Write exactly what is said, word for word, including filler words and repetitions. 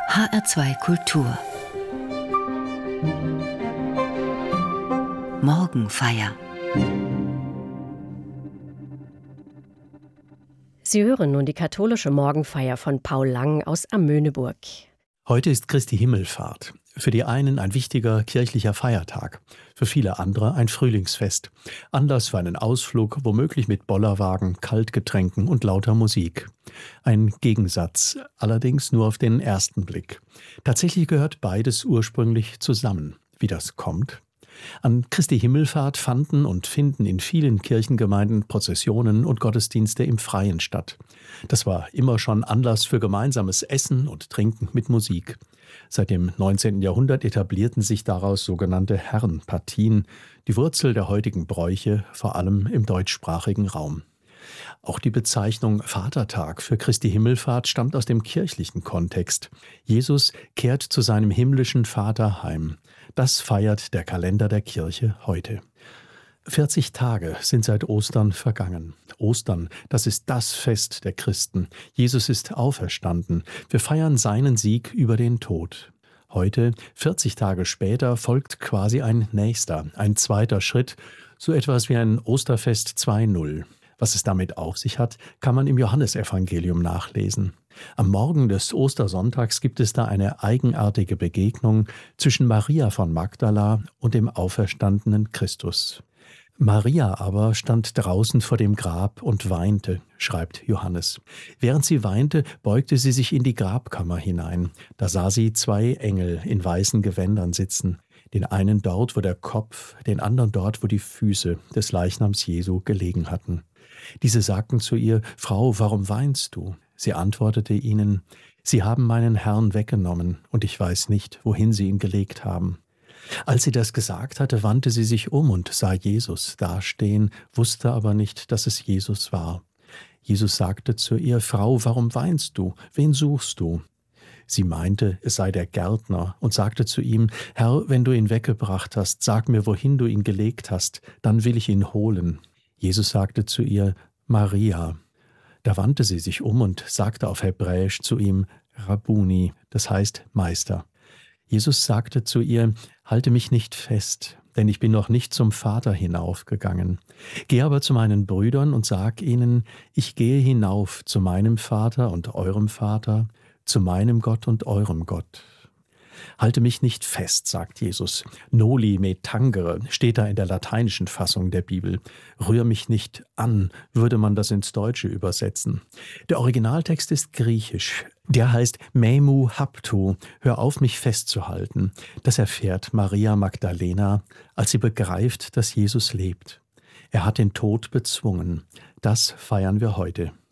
H R zwei Kultur Morgenfeier. Sie hören nun die katholische Morgenfeier von Paul Lang aus Amöneburg. Heute ist Christi Himmelfahrt. Für die einen ein wichtiger kirchlicher Feiertag, für viele andere ein Frühlingsfest. Anlass für einen Ausflug, womöglich mit Bollerwagen, Kaltgetränken und lauter Musik. Ein Gegensatz, allerdings nur auf den ersten Blick. Tatsächlich gehört beides ursprünglich zusammen. Wie das kommt? An Christi Himmelfahrt fanden und finden in vielen Kirchengemeinden Prozessionen und Gottesdienste im Freien statt. Das war immer schon Anlass für gemeinsames Essen und Trinken mit Musik. Seit dem neunzehnten Jahrhundert etablierten sich daraus sogenannte Herrenpartien, die Wurzel der heutigen Bräuche, vor allem im deutschsprachigen Raum. Auch die Bezeichnung Vatertag für Christi Himmelfahrt stammt aus dem kirchlichen Kontext. Jesus kehrt zu seinem himmlischen Vater heim. Das feiert der Kalender der Kirche heute. vierzig Tage sind seit Ostern vergangen. Ostern, das ist das Fest der Christen. Jesus ist auferstanden. Wir feiern seinen Sieg über den Tod. Heute, vierzig Tage später, folgt quasi ein nächster, ein zweiter Schritt, so etwas wie ein Osterfest zwei Punkt null. Was es damit auf sich hat, kann man im Johannesevangelium nachlesen. Am Morgen des Ostersonntags gibt es da eine eigenartige Begegnung zwischen Maria von Magdala und dem auferstandenen Christus. Maria aber stand draußen vor dem Grab und weinte, schreibt Johannes. Während sie weinte, beugte sie sich in die Grabkammer hinein. Da sah sie zwei Engel in weißen Gewändern sitzen. Den einen dort, wo der Kopf, den anderen dort, wo die Füße des Leichnams Jesu gelegen hatten. Diese sagten zu ihr: Frau, warum weinst du? Sie antwortete ihnen: Sie haben meinen Herrn weggenommen, und ich weiß nicht, wohin sie ihn gelegt haben. Als sie das gesagt hatte, wandte sie sich um und sah Jesus dastehen, wusste aber nicht, dass es Jesus war. Jesus sagte zu ihr: Frau, warum weinst du? Wen suchst du? Sie meinte, es sei der Gärtner, und sagte zu ihm: Herr, wenn du ihn weggebracht hast, sag mir, wohin du ihn gelegt hast, dann will ich ihn holen. Jesus sagte zu ihr: Maria. Da wandte sie sich um und sagte auf Hebräisch zu ihm: Rabbuni, das heißt Meister. Jesus sagte zu ihr: Halte mich nicht fest, denn ich bin noch nicht zum Vater hinaufgegangen. Geh aber zu meinen Brüdern und sag ihnen: Ich gehe hinauf zu meinem Vater und eurem Vater, zu meinem Gott und eurem Gott. Halte mich nicht fest, sagt Jesus. Noli me tangere steht da in der lateinischen Fassung der Bibel. Rühr mich nicht an, würde man das ins Deutsche übersetzen. Der Originaltext ist griechisch. Der heißt Memu haptu, hör auf, mich festzuhalten. Das erfährt Maria Magdalena, als sie begreift, dass Jesus lebt. Er hat den Tod bezwungen. Das feiern wir heute.